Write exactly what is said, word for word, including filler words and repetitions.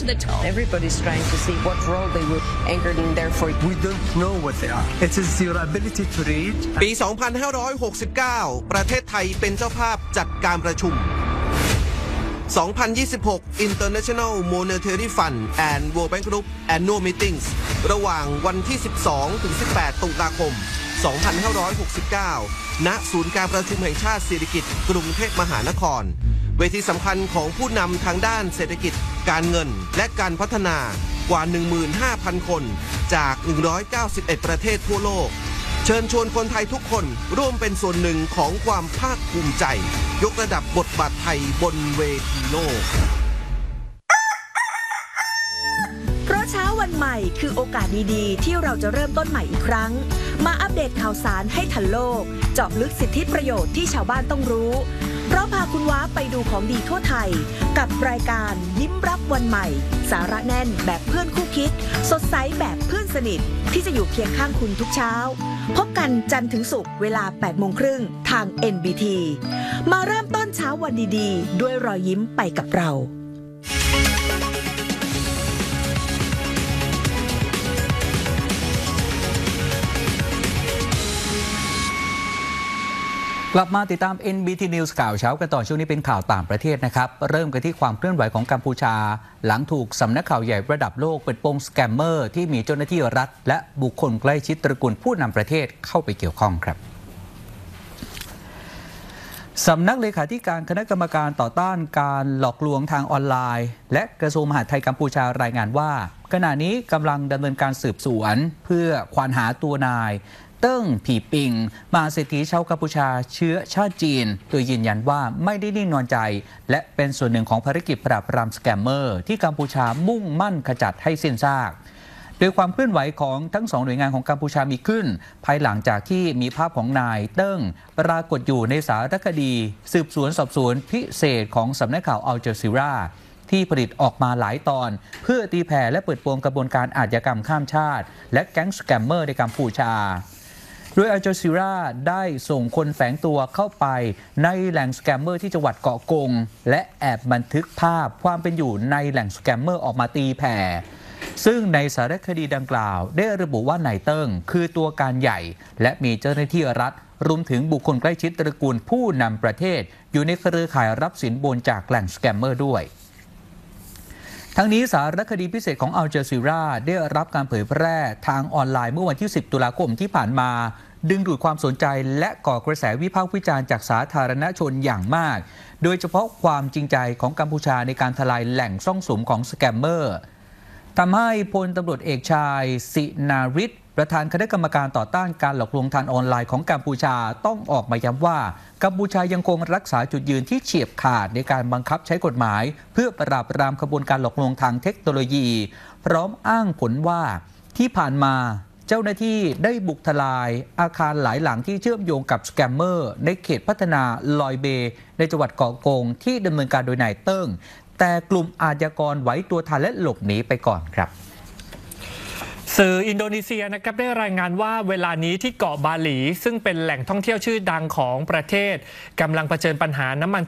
to the top. Everybody's trying to see what role they will anchor in there for. We don't know what they are. It is your ability to read. ปี สองพันห้าร้อยหกสิบเก้า ประเทศไทยเป็นเจ้าภาพจัดการประชุม สองพันยี่สิบหก International Monetary Fund and World Bank Group Annual Meetings ระหว่างวันที่ สิบสองถึงสิบแปด ตุลาคม สองพันห้าร้อยหกสิบเก้า ณ ศูนย์การประชุมแห่งชาติสิริกิติ์กรุงเทพมหานคร เวทีสำคัญของผู้นำทางด้านเศรษฐกิจ การเงิน และการพัฒนากว่า หนึ่งหมื่นห้าพัน คนจาก หนึ่งร้อยเก้าสิบเอ็ด ประเทศทั่วโลกเชิญชวนคนไทยทุกคนร่วมเป็นส่วนหนึ่งของความภาคภูมิใจยกระดับบทบาทไทยบนเวทีโลกเพราะเช้าวันใหม่คือโอกาสดีๆที่เราจะเริ่มต้นใหม่อีกครั้งมาอัปเดตข่าวสารให้ทันโลกเจาะลึกสิทธิประโยชน์ที่ชาวบ้านต้องรู้เพราะพาคุณว้าไปดูของดีทั่วไทยกับรายการยิ้มรับวันใหม่สาระแน่นแบบเพื่อนคู่คิดสดใสแบบเพื่อนสนิทที่จะอยู่เคียงข้างคุณทุกเช้าพบกันจันทร์ถึงศุกร์เวลา แปดโมงครึ่งทาง เอ็น บี ที มาเริ่มต้นเช้าวันดีๆด้วยรอยยิ้มไปกับเรากลับมาติดตาม เอ็น บี ที News ข่าวเช้ากันต่อช่วงนี้เป็นข่าวต่างประเทศนะครับเริ่มกันที่ความเคลื่อนไหวของกัมพูชาหลังถูกสำนักข่าวใหญ่ระดับโลกเปิดโปงสแกมเมอร์ที่มีเจ้าหน้าที่รัฐและบุคคลใกล้ชิดตระกูลผู้นำประเทศเข้าไปเกี่ยวข้องครับสำนักเลขาธิการคณะกรรมการต่อต้านการหลอกลวงทางออนไลน์และกระทรวงมหาดไทยกัมพูชารายงานว่าขณะนี้กำลังดำเนินการสืบสวนเพื่อควานหาตัวนายเติ้งผีปิงมาเศรษฐีชาวกัมพูชาเชื้อชาติจีนโดยยืนยันว่าไม่ได้นิ่งนอนใจและเป็นส่วนหนึ่งของภารกิจปราบปรามสแกมเมอร์ที่กัมพูชามุ่งมั่นขจัดให้สิ้นซากโดยความเคลื่อนไหวของทั้งสองหน่วยงานของกัมพูชามีขึ้นภายหลังจากที่มีภาพของนายเติ้งปรากฏอยู่ในสารคดีสืบสวนสอบสวนพิเศษของสำนักข่าวอัลจาซีราที่ผลิตออกมาหลายตอนเพื่อตีแผ่และเปิดโปงกระบวนการอาชญากรรมข้ามชาติและแก๊งสแกมเมอร์ในกัมพูชาโดยอัลจาซีราได้ส่งคนแฝงตัวเข้าไปในแหล่งสแกมเมอร์ที่จังหวัดเกาะกงและแอบบันทึกภาพความเป็นอยู่ในแหล่งสแกมเมอร์ออกมาตีแผ่ซึ่งในสารคดีดังกล่าวได้ระบุว่านายเติ้งคือตัวการใหญ่และมีเจ้าหน้าที่รัฐรวมถึงบุคคลใกล้ชิดตระกูลผู้นำประเทศอยู่ในเครือข่ายรับสินบนจากแหล่งสแกมเมอร์ด้วยทั้งนี้สารคดีพิเศษของอัลจาซีราได้รับการเผยแพร่ทางออนไลน์เมื่อวันที่สิบตุลาคมที่ผ่านมาดึงดูดความสนใจและก่อกระแสวิพากษ์วิจารณ์จากสาธารณชนอย่างมากโดยเฉพาะความจริงใจของกัมพูชาในการทลายแหล่งซ่องสุมของสแกมเมอร์ทำให้พลตำรวจเอกชายสินาริศประธานคณะกรรมการต่อต้านการหลอกลวงทางออนไลน์ของกัมพูชาต้องออกมาย้ำว่ากัมพูชายังคงรักษาจุดยืนที่เฉียบขาดในการบังคับใช้กฎหมายเพื่อปราบปรามขบวนการหลอกลวงทางเทคโนโลยีพร้อมอ้างผลว่าที่ผ่านมาเจ้าหน้าที่ได้บุกทลายอาคารหลายหลังที่เชื่อมโยงกับสแกมเมอร์ในเขตพัฒนาลอยเบย์ในจังหวัดเกาะกงที่ดำเนินการโดยนายเติ้งแต่กลุ่มอาชญากรไหวตัวทันและหลบหนีไปก่อนครับสื่ออินโดนีเซียนะครับได้รายงานว่าเวลานี้ที่เกาะบาหลีซึ่งเป็นแหล่งท่องเที่ยวชื่อดังของประเทศกำลังเผชิญปัญหาน้ำมัน